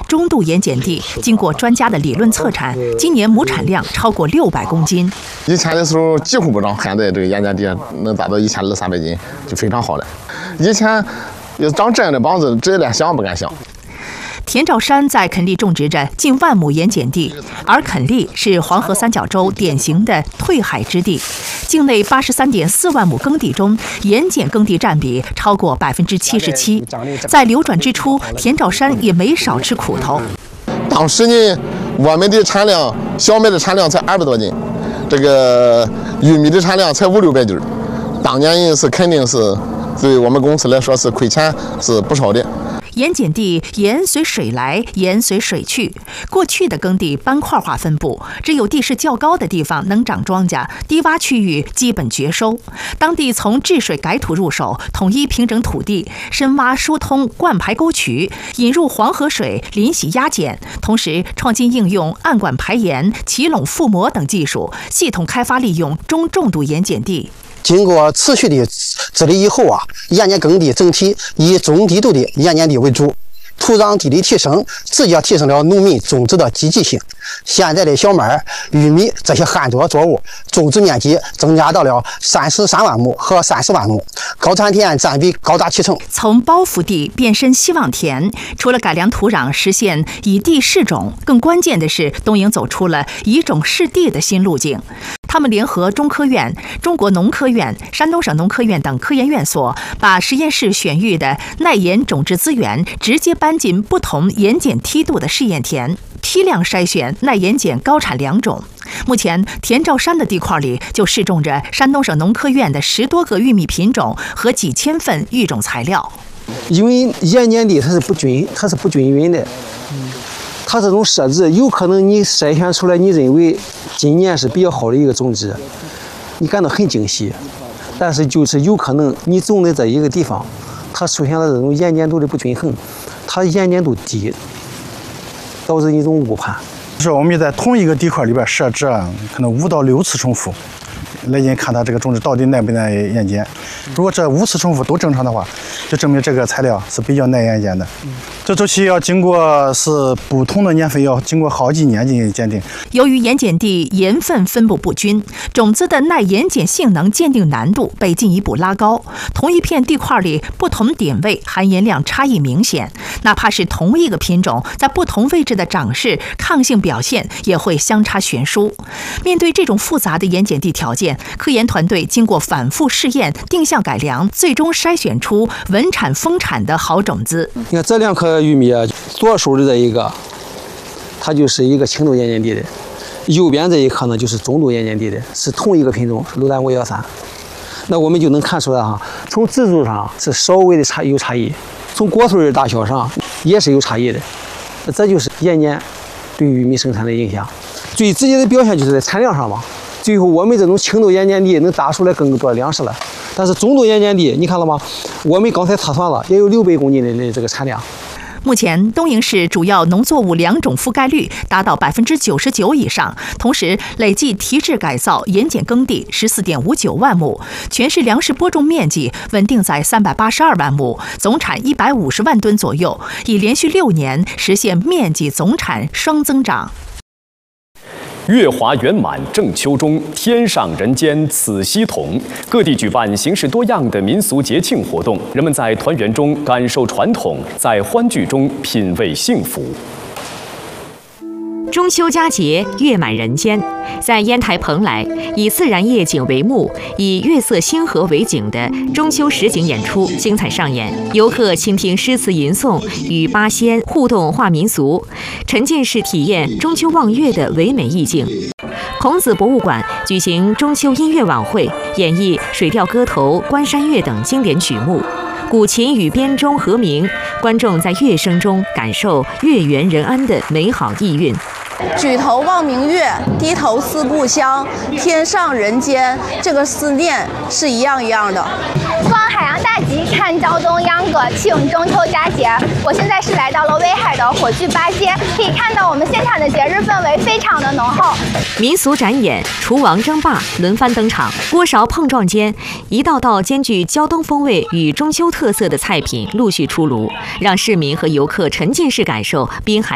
中度盐碱地经过专家的理论测产，今年亩产量超过600公斤。 以前的时候几乎不长，现在这个盐碱地能达到1200-300斤，就非常好了。以前要长这样的房子，这连想不敢想。 田兆山在垦利种植着近万亩盐碱地，而垦利是黄河三角洲典型的退海之地。境内83.4万亩耕地中，盐碱耕地占比超过77%。在流转之初，田兆山也没少吃苦头。 当时呢，我们的产量，小麦的产量才200多斤，这个玉米的产量才500-600斤。当年是肯定是对我们公司来说是亏钱是不少的。 盐碱地盐随水来，盐随水去。过去的耕地斑块化分布，只有地势较高的地方能长庄稼，低洼区域基本绝收。当地从治水改土入手，统一平整土地，深挖疏通灌排沟渠，引入黄河水临洗压碱，同时创新应用暗管排盐、起垄覆膜等技术，系统开发利用中重度盐碱地。 经过持续的治理以后啊，盐碱耕地整体以中低度的盐碱地为主，土壤地力提升，直接提升了农民种植的积极性。现在的小麦、玉米这些旱作作物种植面积增加到了33万亩和30万亩，高产田占比高达70%。 从包覆地变身希望田，除了改良土壤，实现以地试种，更关键的是东营走出了以种试地的新路径。他们联合中科院、中国农科院、山东省农科院等科研院所，把实验室选育的耐盐种植资源直接搬进不同盐碱梯度的试验田，批量筛选耐盐碱高产良种。目前，田兆山的地块里就试种着山东省农科院的10多个玉米品种和几千份育种材料。 因为盐碱地它是不均匀的。它这种设置有可能你筛选出来，你认为今年是比较好的一个种植，你感到很惊喜，但是就是有可能你种的这一个地方，它出现了这种盐碱度的不均衡，它盐碱度低，导致一种误判。 就是我们在同一个地块里边设置可能5到6次重复，来进看它这个种植到底耐不耐盐碱。如果这5次重复都正常的话，就证明这个材料是比较耐盐碱的。这周期要经过是不同的年份，要经过好几年进行鉴定。 由于盐碱地盐分分布不均，种子的耐盐碱性能鉴定难度被进一步拉高。同一片地块里，不同点位含盐量差异明显，哪怕是同一个品种，在不同位置的长势、抗性表现也会相差悬殊。面对这种复杂的盐碱地条件，科研团队经过反复试验、定向改良，最终筛选出稳产丰产的好种子。 你看这2颗玉米，左手的这一个，它就是一个轻度盐碱地的，右边这一颗呢就是中度盐碱地的，是同一个品种，是63513。那我们就能看出来从植株上是稍微的有差异，从果穗的大小上也是有差异的。这就是盐碱对玉米生产的影响，最直接的表现就是在产量上嘛。最后我们这种轻度盐碱地能打出来更多的粮食了，但是中度盐碱地，你看了吗？我们刚才测算了，也有600公斤的这个产量。 目前，东营市主要农作物良种覆盖率达到99%以上，同时累计提质改造盐碱耕地14.59万亩，全市粮食播种面积稳定在382万亩，总产150万吨左右，已连续6年实现面积总产双增长。 月华圆满正秋中，天上人间此夕同。各地举办形式多样的民俗节庆活动，人们在团圆中感受传统，在欢聚中品味幸福。 中秋佳节，月满人间。在烟台蓬莱，以自然夜景为幕，以月色星河为景的中秋实景演出精彩上演。游客倾听诗词吟诵，与八仙互动画民俗，沉浸式体验中秋望月的唯美意境。孔子博物馆举行中秋音乐晚会，演绎《水调歌头》《关山月》等经典曲目。古琴与编钟和鸣，观众在乐声中感受月圆人安的美好意蕴。 举头望明月，低头思故乡，天上人间，这个思念是一样一样的。 逛海洋大集，看胶东秧歌，庆中秋佳节。我现在是来到了威海的火炬八街，可以看到我们现场的节日氛围非常的浓厚。 民俗展演、厨王争霸轮番登场，锅勺碰撞间，一道道兼具胶东风味与中秋特色的菜品陆续出炉，让市民和游客沉浸式感受滨海